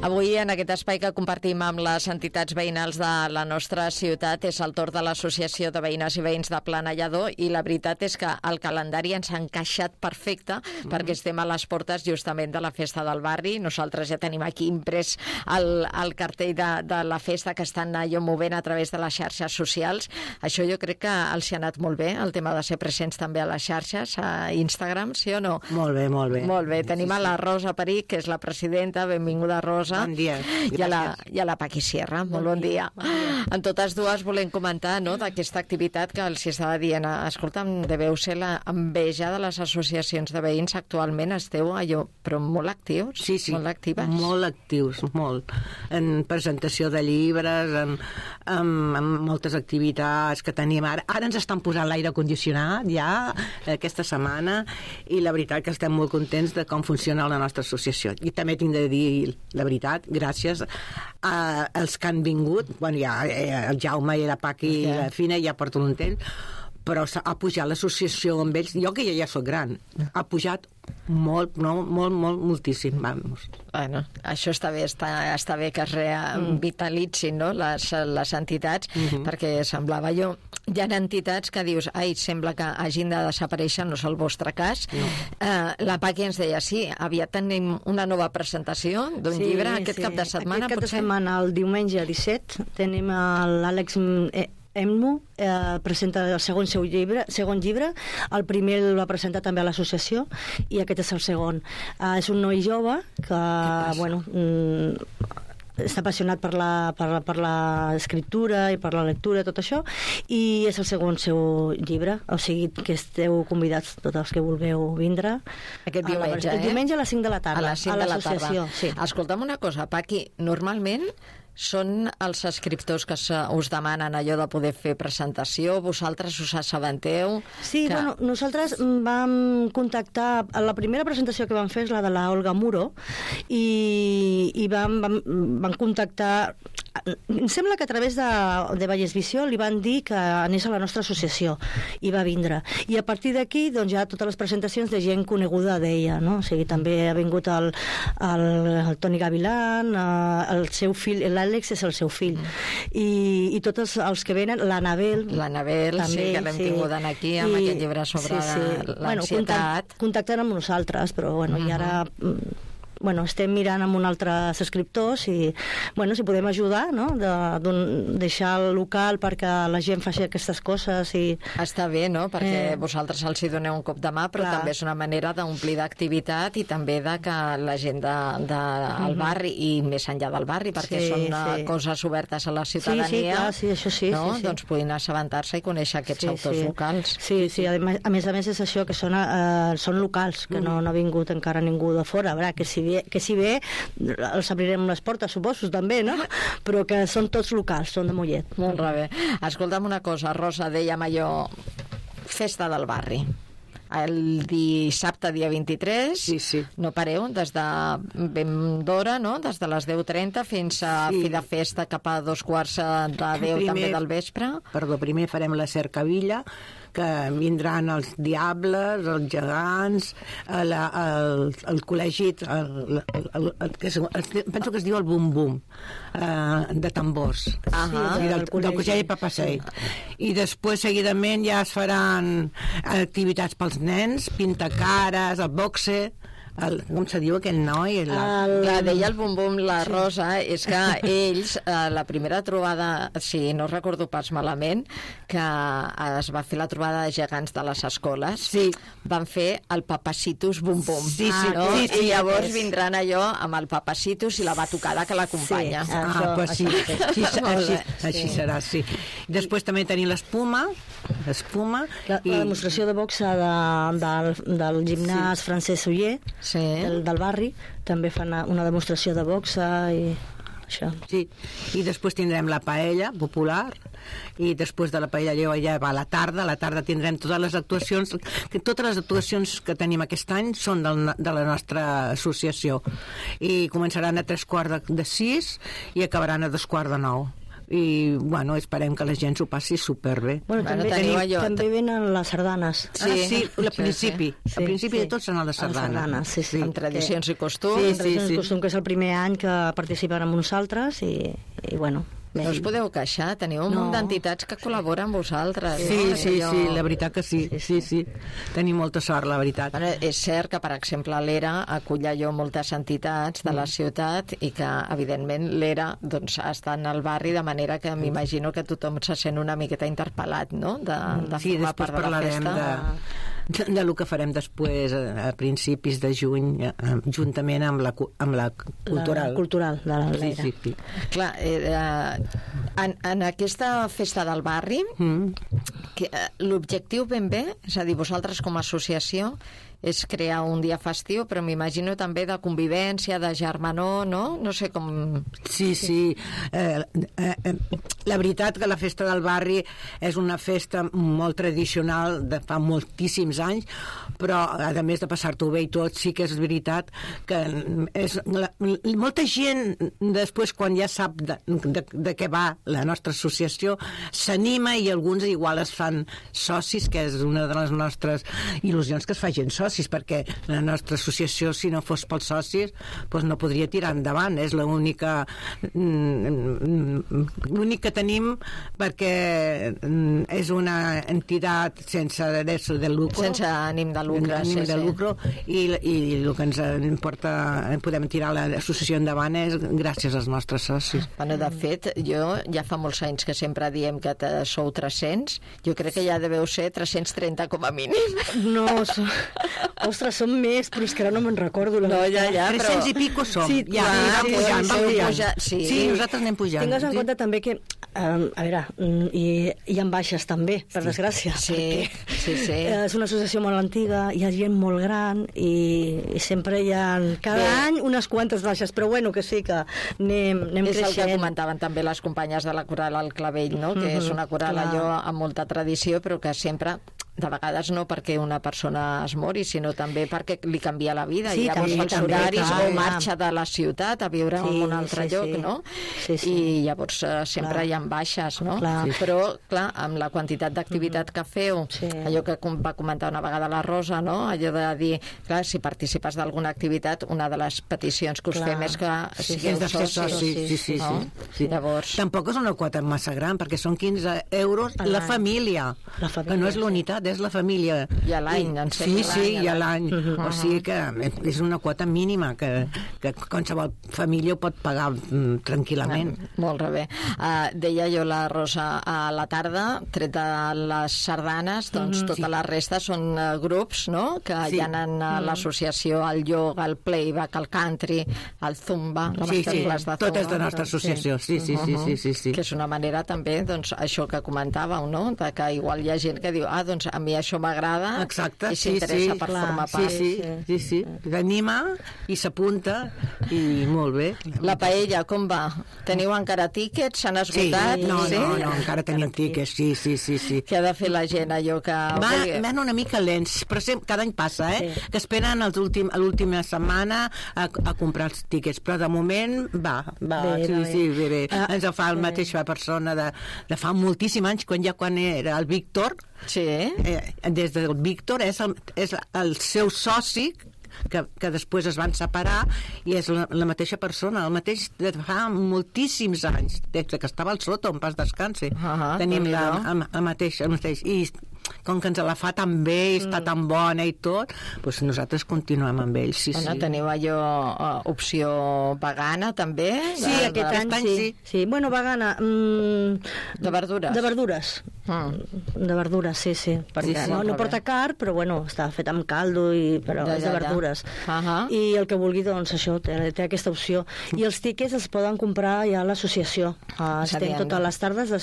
Avui, en aquest espai que compartim amb les entitats veïnals de la nostra ciutat, és el torn de l'Associació de Veïnes i Veïns de Plana Lledó, i la veritat és que el calendari ens ha encaixat perfecte perquè estem a les portes justament de la festa del barri. Nosaltres ja tenim aquí imprès el cartell de la festa que estan allò movent a través de les xarxes socials. Això jo crec que els hi ha anat molt bé, el tema de ser presents també a les xarxes, a Instagram, sí o no? Molt bé, molt bé. Molt bé. Tenim a la Rosa Peric, que és la presidenta. Benvinguda, Rosa. Bon dia. I a la Paqui Sierra. Molt bon dia. En totes dues volem comentar, no?, d'aquesta activitat que els estava dient. Escolta'm, deveu ser l'enveja de les associacions de veïns. Actualment esteu allò, però molt actius. Sí, sí. Molt actives. Molt actius, molt. En presentació de llibres, en moltes activitats que tenim ara. Ara ens estan posant l'aire condicionat ja aquesta setmana, i la veritat que estem molt contents de com funciona la nostra associació. I també tinc de dir la veritat, gràcies als que han vingut. Bueno, ja el Jaume i la Paqui i la Fina ja porten un temps, però ha pujat l'associació amb ells. Jo, que ja soc gran, ha pujat molt, moltíssim, vamos. Bueno, això està bé, està bé que es revitalitzin, no?, les entitats, perquè semblava jo... Hi ha entitats que dius, ai, sembla que hagin de desaparèixer, no és el vostre cas. No. La Paqui ens deia, sí, aviat tenim una nova presentació d'un llibre aquest cap de setmana. Aquest cap de setmana, el diumenge 17, tenim l'Àlex Emmo, presenta el segon llibre. El primer el va presentar també a l'associació i aquest és el segon. És un noi jove que, bueno, està apassionat per l'escriptura i per la lectura, tot això, i és el segon seu llibre, o sigui que esteu convidats tots els que vulgueu vindre aquest diumenge, el diumenge a les 5 de la tarda a les 5 de la tarda. Sí. Escolta'm una cosa, Paqui, normalment són els escriptors que us demanen allò de poder fer presentació, vosaltres us assabenteu? Sí, que... bueno, nosaltres vam contactar, la primera presentació que vam fer és la de la Olga Muro, i vam contactar, em sembla que a través de Vallesvisió li van dir que anés a la nostra associació, i va vindre, i a partir d'aquí doncs, ja totes les presentacions de gent coneguda d'ella, no? O sigui, també ha vingut el Toni Gavilán, el seu fill, l'Àlex és el seu fill, i tots els que venen, l'Anabel també, sí, que l'hem tingut aquí amb aquest llibre sobre l'ansietat. Bueno, contactant amb nosaltres, però bueno, i ara... Bueno, estem mirant amb uns altres escriptors i, bueno, si podem ajudar, no?, de deixar el local perquè la gent faci aquestes coses i... Està bé, no?, perquè vosaltres els hi doneu un cop de mà, però també és una manera d'omplir d'activitat i també de que la gent del barri i més enllà del barri, perquè són coses obertes a la ciutadania, això sí, no?, doncs puguin assabentar-se i conèixer aquests autors locals. Sí, a més és això, que són locals, que no ha vingut encara ningú de fora, que si ve els obrirem les portes, suposo, també, no? Però que són tots locals, són de Mollet. Molt bé. Escolta'm una cosa, Rosa, dèiem allò, festa del barri. El dissabte, dia 23, no pareu, des de ben d'hora, no?, des de les 10:30 fins a fi de festa cap a 2:15 de 10 també del vespre. Perdó, primer farem la cercavilla, que vindran els diables, els gegants, el col·legi, penso que es diu el bum-bum, de tambors, del col·legi Papaseit. I després, seguidament, ja es faran activitats pels nens, pintacares, el boxe, com se diu aquell noi? Deia el bum-bum, la Rosa, és que ells, la primera trobada, si no recordo pas malament, que es va fer la trobada de gegants de les escoles, van fer el Papacitus bum-bum. I llavors vindran allò amb el Papacitus i la batucada que l'acompanya. Així serà, sí. Després també tenim l'espuma, la demostració de boxa del gimnàs Francesc Oller, del barri, també fan una demostració de boxa i això. Sí, i després tindrem la paella popular, i després de la paella ja va a la tarda tindrem totes les actuacions que tenim aquest any són de la nostra associació, i començaran a 3:45 i acabaran a 2:45. i bueno, esperem que la gent s'ho passi superbé. Bueno, també venen les sardanes. Al principi de tot són les sardanes. Sí. Amb tradicions i costums. Costum, que és el primer any que participen amb nosaltres i bueno... No us podeu queixar, teniu un munt d'entitats que col·laboren amb vosaltres. Sí, la veritat que sí. Tenim molta sort, la veritat. Bueno, és cert que, per exemple, l'ERA acull allò moltes entitats de la ciutat i que, evidentment, l'ERA doncs, està en el barri, de manera que m'imagino que tothom se sent una miqueta interpel·lat, no?, de formar part de la festa. De lo que farem després a principis de juny juntament amb la cultural. La cultural de l'ERA. Sí. Clar, en aquesta festa del barri l'objectiu ben bé, és a dir, vosaltres com a associació és crear un dia festiu, però m'imagino també de convivència, de germanor, no? No sé com... Sí. La veritat que la festa del barri és una festa molt tradicional de fa moltíssims anys, però a més de passar-t'ho bé i tot, sí que és veritat que molta gent després, quan ja sap de què va la nostra associació, s'anima i alguns igual es fan socis, que és una de les nostres il·lusions, que es facin socis, perquè la nostra associació, si no fos pels socis, doncs no podria tirar endavant. És l'únic que tenim, perquè és una entitat sense ànim de lucre, i el que ens importa, podem tirar l'associació endavant és gràcies als nostres socis. Bueno, de fet, jo ja fa molts anys que sempre diem que sou 300, jo crec que ja deveu ser 330 com a mínim. No, ostres, són més, però és que ara no me'n recordo. No, ja, 300 i pico som. Sí, va pujant. Sí, nosaltres anem pujant. Tingues en compte també que, a veure, hi ha baixes també, per desgràcia. Sí. És una associació molt antiga, hi ha gent molt gran i sempre hi ha cada any unes quantes baixes, però bueno, que sí que anem creixent. És el que comentaven també les companyes de la coral al Clavell, no? Que és una coral allò amb molta tradició, però que sempre, de vegades no perquè una persona es mori, sinó també perquè li canvia la vida, i llavors els horaris o marxa de la ciutat a viure en un altre lloc, no? I llavors sempre hi ha baixes, no? Però, clar, amb la quantitat d'activitat que feu, allò que va comentar una vegada la Rosa, no? Allò de dir, clar, si participes d'alguna activitat, una de les peticions que us fem és que sigueu socis. Sí. Llavors... Tampoc és una quota massa gran, perquè són 15 euros la família, que no és l'unitat, és la família. I a l'any, Sí, i a l'any. O sigui que és una quota mínima que qualsevol família ho pot pagar tranquil·lament. Molt bé. Deia jo la Rosa, a la tarda, tret de les sardanes, doncs tota la resta són grups, no?, que hi ha en l'associació, el yoga, el playback, el country, el zumba, la masterclass de zumba. Tot és de la nostra associació, sí. Que és una manera també, doncs, això que comentàveu, no?, de que igual hi ha gent que diu, doncs a mi això m'agrada. Exacte, i s'interessa per formar part. Sí. S'anima i s'apunta i molt bé. La paella, com va? Teniu encara tíquets? S'han esgotat? No, encara tenim tíquets, sí. Què ha de fer la gent, allò que... Van una mica lents, però cada any passa, que esperen a l'última setmana a comprar els tíquets, però de moment va. Bé. Ens ho fa la mateixa persona de fa moltíssims anys, quan era el Víctor. Sí. Des del Víctor és el seu soci, que després es van separar, i és la mateixa persona, el mateix de fa moltíssims anys, des que estava al Soto, en pas descansi. Tenim el mateix. I com que ens la fa tan bé i està tan bona i tot, doncs nosaltres continuem amb ells. Teniu allò opció vegana també? Sí, aquest any sí. Bueno, vegana... De verdures? De verdures. De verdures, sí. Perquè no porta carn, però bueno, està fet amb caldo, però és de verdures. I el que vulgui, doncs això, té aquesta opció. I els tíquets els poden comprar ja a l'associació. Estem totes les tardes de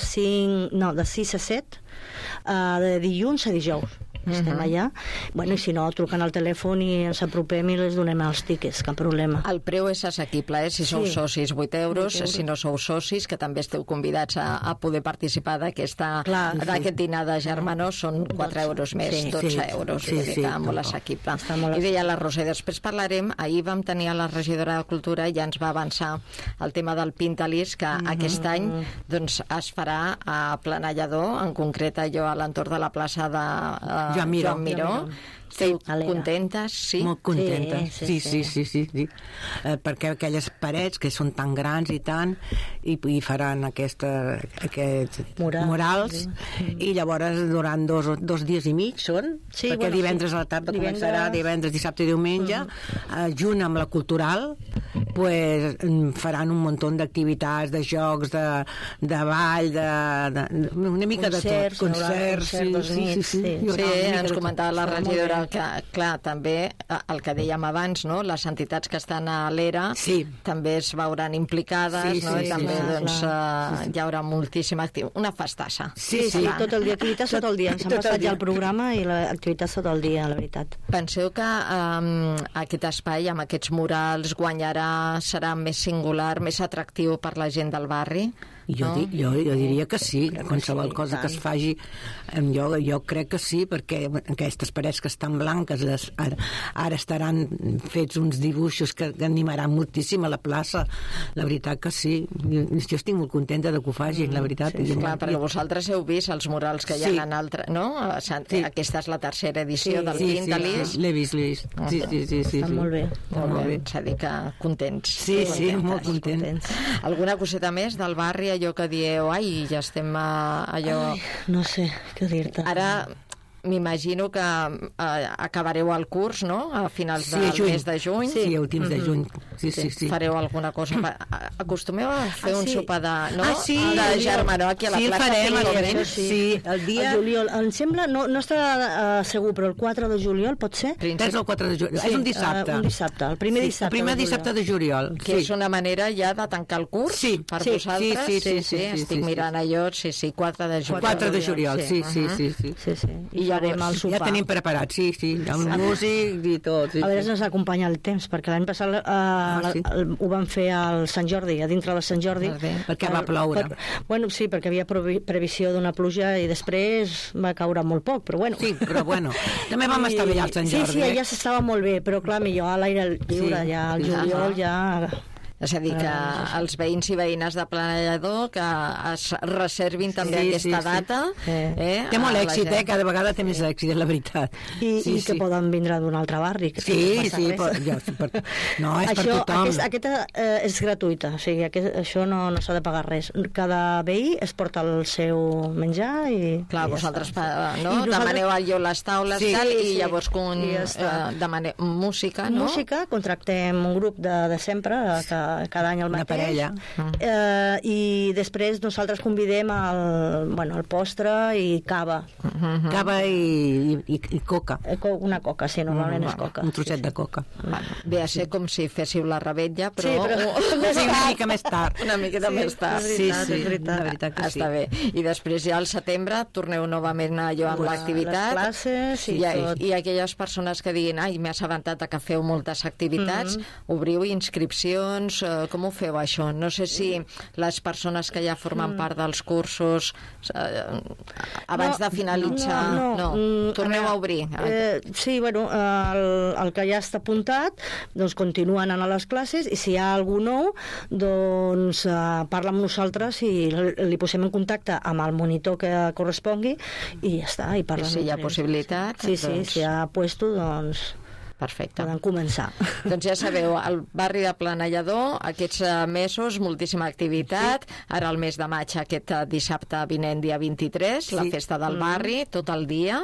6 a 7, de dilluns a dijous. Estem allà. Bueno, i si no, truquen al telèfon i ens apropem i les donem els tíquets, cap problema. El preu és assequible, si sou socis 8 euros, si no sou socis, que també esteu convidats a poder participar d'aquest dinar de germanor, són 4 euros més, 12 euros, molt assequible. I deia la Rosa, i després parlarem, ahir vam tenir a la regidora de Cultura i ja ens va avançar el tema del Pintalis, que aquest any doncs, es farà a Planellador, en concret allò a l'entorn de la plaça de Joan Miró. Esteu contentes? Sí? Molt contentes, sí. Perquè aquelles parets que són tan grans i tant, i faran aquests murals, i llavors durant dos dies i mig són, perquè divendres a la tarda començarà, divendres, dissabte i diumenge, junt amb la cultural, pues, faran un munt d'activitats, de jocs, de ball, una mica de tot. Concerts, sí, ens comentava la regidora que, clar, també el que dèiem abans, no? Les entitats que estan a l'ERA també es veuran implicades, no? I també doncs, hi haurà moltíssima activitat. Una festassa. Sí, tot el dia, activitats tot el dia. Ens han passat ja el programa i l'activitat tot el dia, la veritat. Penseu que aquest espai, amb aquests murals, guanyarà, serà més singular, més atractiu per la gent del barri? Jo diria que sí, qualsevol cosa que es faci, jo crec que sí, perquè aquestes parets que estan blanques ara estaran fets uns dibuixos que animaran moltíssim a la plaça. La veritat que sí, jo estic molt contenta de que ho facin, la veritat. Clar, perquè vosaltres heu vist els murals que hi ha en altres, no? Aquesta és la tercera edició del Pintalis. L'he vist. Està molt bé. S'ha dit que contents. Sí, molt contents. Alguna coseta més del barri, allò que dieu, ja estem allò... No sé què dir-te. Ara m'imagino que acabareu el curs, no?, a finals del mes de juny. Sí, a últims de juny. Sí. Fareu alguna cosa. Acostumeu a fer un sopar de germanor aquí a la plaça. Sí, el dia... El juliol. Em sembla, no està segur, però el 4 de juliol pot ser? 3 o 4 de juliol. És un dissabte. Un dissabte, el primer dissabte. El primer dissabte de juliol. Que és una manera ja de tancar el curs per vosaltres. Sí, estic mirant allò, 4 de juliol. 4 de juliol, sí. I farem el sopar. Ja tenim preparat, sí. Hi ha un músic i tot. A veure si ens acompanya el temps, perquè l'any passat ho van fer al Sant Jordi, a dintre de Sant Jordi. Perquè va ploure. Bueno, sí, perquè havia previsió d'una pluja i després va caure molt poc, però bueno. Sí, però bueno. També vam estar bé al Sant Jordi. Sí, allà s'estava molt bé, però clar, millor a l'aire lliure, ja al juliol ja... És a dir, que els veïns i veïnes de Planellador que es reservin també aquesta data. Té molt èxit, cada vegada té més èxit, la veritat. I que poden vindre d'un altre barri. Sí, no, és per tothom. Aquesta és gratuïta, o sigui, això no s'ha de pagar res. Cada veí es porta el seu menjar i... Clar, vosaltres demaneu allò les taules i llavors demaneu música, no? Música, contractem un grup de sempre, cada any el mateix. Una parella. I després nosaltres convidem el postre i cava. Cava i coca. Una coca, sí, normalment és coca. Un trosset de coca. Ve a ser com si féssiu la revetlla, però... una mica més tard. Una miqueta més tard. Sí, la veritat que sí. Està bé. I després ja al setembre torneu novament allò amb l'activitat. Les classes i tot. I aquelles persones que diguin, m'he assabentat que feu moltes activitats, obriu inscripcions. Com ho feu, això? No sé si les persones que ja formen part dels cursos abans de finalitzar... No. Torneu a obrir. Sí, bueno, el que ja està apuntat, doncs continuen a les classes i si hi ha algú nou, doncs parla amb nosaltres i li posem en contacte amb el monitor que correspongui i ja està, i parla. I si hi ha possibilitat... Sí, si hi ha puesto, doncs... Perfecte. Poden començar. Doncs ja sabeu, al barri de Planellador, aquests mesos, moltíssima activitat. Ara el mes de maig, aquest dissabte vinent, dia 23, la festa del barri, tot el dia.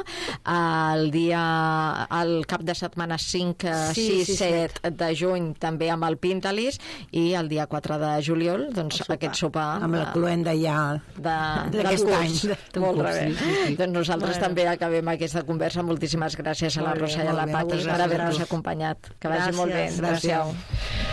El cap de setmana 5, 6, 7 de juny, també amb el Pintalis, i el dia 4 de juliol, doncs aquest sopar. Amb la cluenda ja d'aquest any. Molt bé. Doncs nosaltres també acabem aquesta conversa. Moltíssimes gràcies a la Rosa i a la Paqui per haver-nos acompanyat. Que vagi molt bé. Gràcies.